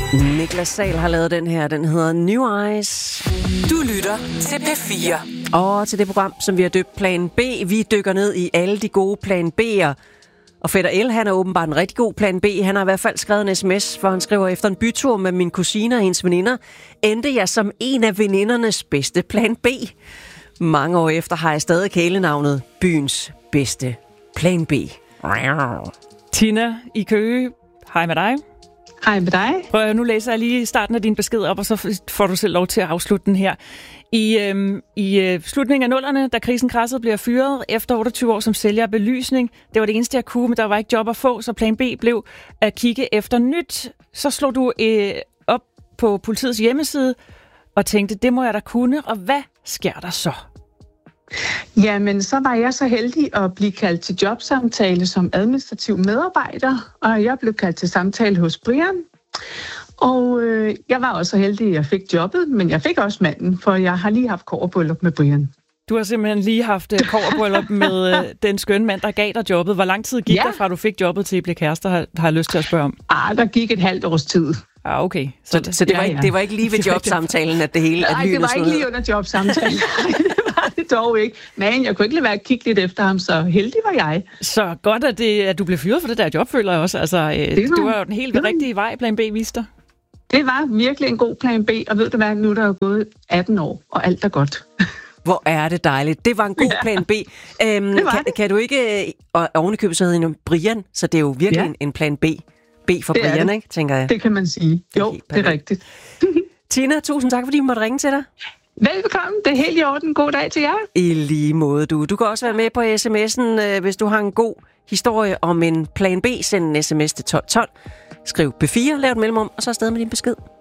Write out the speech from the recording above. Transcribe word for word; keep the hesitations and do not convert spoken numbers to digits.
Niklas Sahl har lavet den her. Den hedder New Eyes. Du lytter til P fire. Og til det program, som vi har døbt Plan B. Vi dykker ned i alle de gode Plan B'er. Og Fætter L, han er åbenbart en rigtig god Plan B. Han har i hvert fald skrevet en sms, for han skriver, efter en bytur med min kusine og hendes veninder, endte jeg som en af venindernes bedste Plan B. Mange år efter har jeg stadig kælenavnet byens bedste Plan B. Tina i Køge, hej med dig. Hej med dig. Prøv, nu læser jeg lige starten af din besked op, og så får du selv lov til at afslutte den her. I, øhm, i øh, slutningen af nullerne, da krisen krassede, blev jeg fyret efter otteogtyve år som sælger af belysning. Det var det eneste, jeg kunne, men der var ikke job at få, så plan B blev at kigge efter nyt. Så slog du øh, op på politiets hjemmeside og tænkte, det må jeg da kunne, og hvad sker der så? Jamen, så var jeg så heldig at blive kaldt til jobsamtale som administrativ medarbejder, og jeg blev kaldt til samtale hos Brian. Og øh, jeg var også så heldig, at jeg fik jobbet, men jeg fik også manden, for jeg har lige haft kobberbryllup med Brian. Du har simpelthen lige haft uh, kobberbryllup med uh, den skønne mand, der gav dig jobbet. Hvor lang tid gik ja. der fra, du fik jobbet til, at I blev kærester, har, har jeg lyst til at spørge om? Ah, der gik et halvt års tid. Ah, okay. Så, så, det, så det, ja, var ikke, det var ikke lige ved jobsamtalen, at det hele... Nej, det var ikke lige under jobsamtalen. Det var det dog ikke. Men jeg kunne ikke lade være at kigge lidt efter ham, så heldig var jeg. Så godt, at, det, at du blev fyret for det der job, føler jeg også. Altså, det var, du var jo den helt rigtige vej, plan B viste dig. Det var virkelig en god plan B, og ved du hvad, nu er der jo gået atten år, og alt er godt. Hvor er det dejligt. Det var en god plan B. Øhm, kan, kan du ikke... Og ovenikøbet så hedder han jo Brian, så det er jo virkelig ja. en plan B. B for det Brian, ikke, tænker jeg. Det kan man sige. Det jo, det er rigtigt. Tina, tusind tak, fordi vi måtte ringe til dig. Velbekomme. Det er helt i orden. God dag til jer. I lige måde, du. Du kan også være med på sms'en, øh, hvis du har en god historie om en plan B. Send en sms til tolv tolv. Skriv P fire, lav et mellemrum, og så afsted med din besked.